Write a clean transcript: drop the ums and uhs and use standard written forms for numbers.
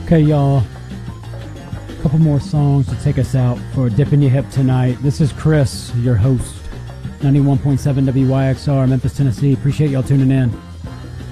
Okay, y'all. A couple more songs to take us out for Dipping Your Hip tonight. This is Chris, your host. 91.7 WYXR, Memphis, Tennessee. Appreciate y'all tuning in.